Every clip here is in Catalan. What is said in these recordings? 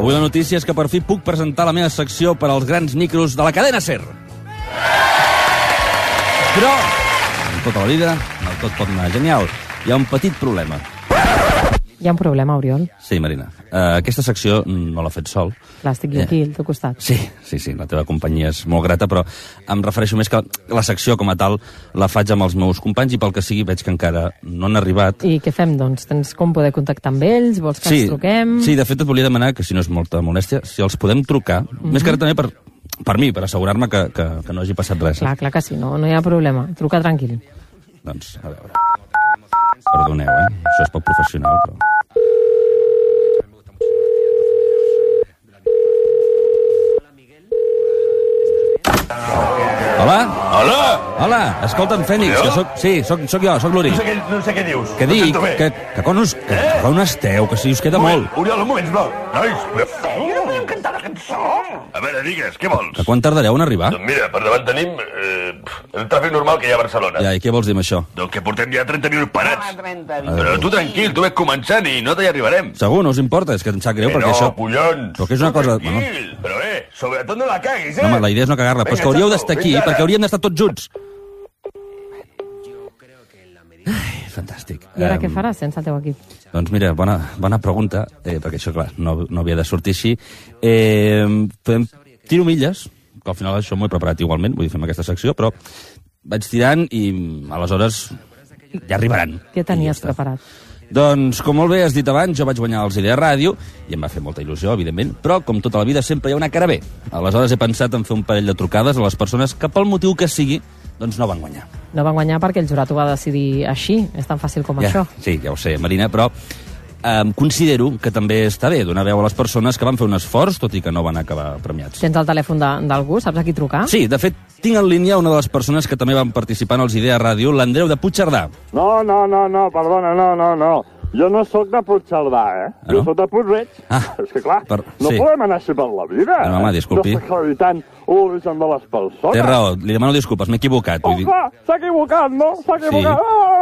Avui la notícia és que per fi puc presentar la meva secció per als grans micros de la cadena SER. Però, en tota la vida, no tot pot anar genial. Hi ha un petit problema. Hi ha un problema, Oriol. Sí, Marina. Aquesta secció no l'ha fet sol. Clar, estic jo aquí, al teu costat. Sí, la teva companyia és molt grata, però em refereixo més que la secció com a tal la faig amb els meus companys i pel que sigui veig que encara no han arribat. I què fem, doncs? Tens com poder contactar amb ells? Vols que ens truquem? Sí, de fet et volia demanar, que si no és molta molèstia, si els podem trucar, més que ara també per mi, per assegurar-me que no hagi passat res. Clar que sí, no hi ha problema. Truca tranquil. Doncs, a veure... Perdoneu, això és poc professional, però... Hola? Hola! Hola, escolta'm, Fènix, que soc... Sí, soc jo, soc l'Uri. No sé què dius. Què dic? Que on esteu? Que si us queda molt. Oriol, un moment, sisplau. Nois, no podem cantar la cançó. A veure, digues, què vols? Que quan tardareu en arribar? Doncs mira, per davant tenim el tràfic normal que hi ha a Barcelona. Ja, i què vols dir amb això? Doncs que portem ja 30 minuts parats. Però tu tranquil, tu ves començant i no t'hi arribarem. Segur, no us importa, és que em sap greu perquè això... No, collons. Però que és una cosa... Tranquil, però sobretot no la caguis, No, home, la idea és no cagar-la, però és que hauríeu d'estar aquí perquè hauríem d'estar tots junts. Ai, fantàstic. I ara què faràs sense el teu equip? Doncs mira, bona pregunta, perquè això, clar, no havia de sortir així. Tiro milles, que al final això m'ho he preparat igualment, vull dir, fem aquesta secció, però vaig tirant i aleshores ja arribaran. Què tenies preparat? Doncs, com molt bé has dit abans, jo vaig guanyar els Idea Ràdio i em va fer molta il·lusió, evidentment, però, com tota la vida, sempre hi ha una cara B. Aleshores he pensat en fer un parell de trucades a les persones que, pel motiu que sigui, doncs no van guanyar. No van guanyar perquè el jurat ho va decidir així, és tan fàcil com això. Sí, ja ho sé, Marina, però considero que també està bé donar veu a les persones que van fer un esforç, tot i que no van acabar premiats. Tens el telèfon d'algú? Saps a qui trucar? Sí, de fet, tinc en línia una de les persones que també van participar en els Idea Ràdio, l'Andreu de Puigcerdà. No, perdona, no. Jo no sóc de Puigcerdà, Jo sóc de Puig-reig. És que, clar, no podem anar així per la vida, No, home, disculpi. Desacreditant l'origen de les persones. Té raó, li demano disculpes, m'he equivocat. Clar, s'ha equivocat, no? S'ha equivocat.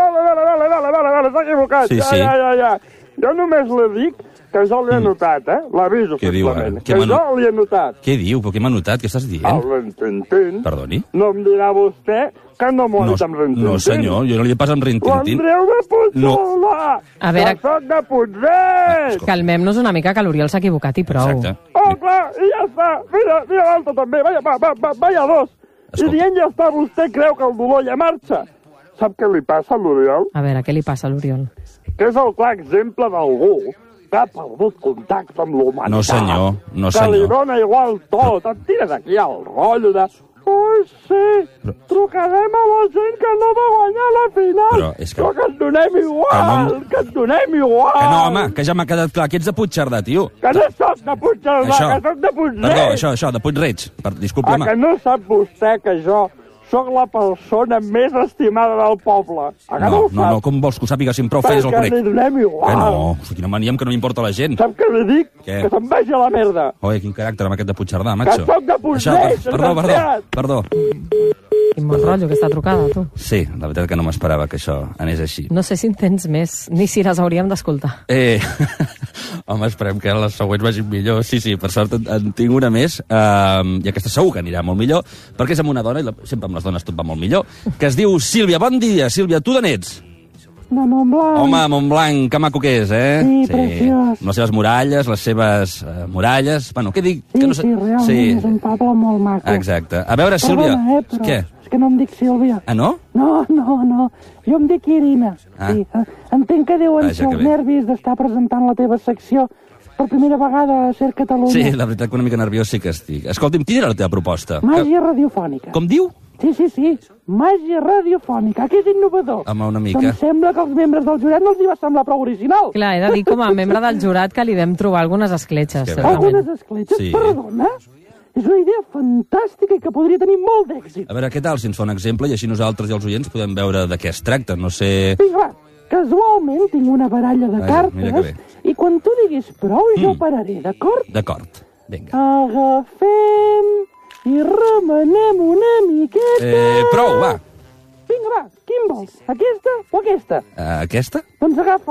Vale, s'ha equivocat. Sí. Ja. Jo només li dic que jo l'he notat, L'aviso, simplement. Que jo l'he notat. Què diu? Però què m'ha notat? Què estàs dient? El rintintín. Perdoni? No em dirà vostè que no m'ho ha dit amb rintintín. No, senyor, jo no li he pas amb rintintín. L'Andreu de Puigcerdà! A veure... Que soc de Puig-reig! Calmem-nos una mica, que l'Oriol s'ha equivocat i prou. Exacte. Clar, i ja està. Mira l'altre també. Vaya dos. I dient ja està, vostè creu que el dolor ja marxa. Sap què li passa a l'Oriol? A veure, què li passa a l'Oriol? Que és el clar exemple d'algú que ha perdut contacte amb l'humanitat. No, senyor. Que li dona igual tot. Et tires aquí al rotllo de... Ui, sí, trucarem a la gent que no va guanyar la final. Però és que... Però que et donem igual, que et donem igual. Que no, home, que ja m'ha quedat clar que ets de Puigcerdà, tio. Que no soc de Puigcerdà, que soc de Puig-reig. Perdó, això, de Puig-reig. Disculpi, home. Que no sap vostè que jo sóc la persona més estimada del poble. No, com vols que ho sàpiga si em prou feies el conec? Perquè li donem igual. Que no, quina mania que no m'importa la gent. Sap què li dic? Què? Que se'n vagi a la merda. Oi, quin caràcter amb aquest de Puigcerdà, macho. Que soc de Puig-reig. Perdó. Quin bon rotllo, aquesta trucada, tu. Sí, la veritat que no m'esperava que això anés així. No sé si en tens més, ni si les hauríem d'escoltar. Home, esperem que les següents vagin millor. Sí, per sort en tinc una més, i aquesta segur que anirà molt millor, perquè és amb una dona, i sempre amb les dones tot va molt millor, que es diu Sílvia. Bon dia, Sílvia, tu d'on ets? De Montblanc. Home, Montblanc, que maco que és, Sí, preciós. Les seves muralles, les seves muralles... Bueno, què dic? Sí, realment, és un poble molt maco. Exacte. A veure, Sílvia... Perdona, però Què? és que no em dic Sílvia. Ah, no? No. Jo em dic Irina. Sí. Entenc que deuen ser els nervis d'estar presentant la teva secció per primera vegada a Ser Catalunya. Sí, la veritat que una mica nerviós sí que estic. Escolta'm, quina era la teva proposta? Màgia radiofònica. Com diu? Sí. Màgia radiofònica, que és innovador. Home, una mica. Em sembla que els membres del jurat no els hi va semblar prou original. Clar, he de dir com a membre del jurat que li vam trobar algunes escletxes. Algunes escletxes? Sí. Perdona? És una idea fantàstica i que podria tenir molt d'èxit. A veure, què tal si ens fa un exemple i així nosaltres i els oients podem veure de què es tracta, no sé... Vinga, va, casualment tinc una baralla de cartes i quan tu diguis prou jo pararé, d'acord? D'acord, vinga. Agafem i remenem una miqueta... Prou, va. Vinga, va, quin vols? Aquesta o aquesta? Aquesta? Doncs agafa